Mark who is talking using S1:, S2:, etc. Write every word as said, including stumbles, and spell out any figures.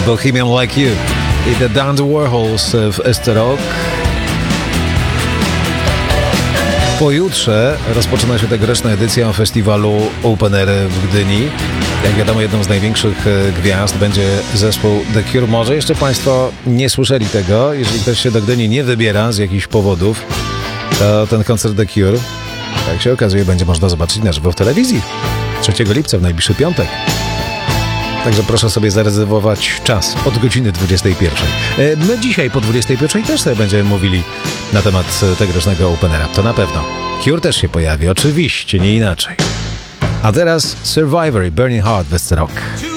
S1: Bohemian Like You i The Dandy Warhols w S T Rock. Pojutrze rozpoczyna się tegoroczna edycja festiwalu Open Air w Gdyni. Jak wiadomo, jedną z największych gwiazd będzie zespół The Cure. Może jeszcze Państwo nie słyszeli tego. Jeżeli ktoś się do Gdyni nie wybiera z jakichś powodów, to ten koncert The Cure, jak się okazuje, będzie można zobaczyć na żywo w telewizji trzeciego lipca, w najbliższy piątek. Także proszę sobie zarezerwować czas od godziny dwudziestej pierwszej. My dzisiaj po dwudziestej pierwszej też sobie będziemy mówili na temat tegorocznego Openera. To na pewno. Cure też się pojawi, oczywiście, nie inaczej. A teraz Survivor i Burning Heart w S C Rock.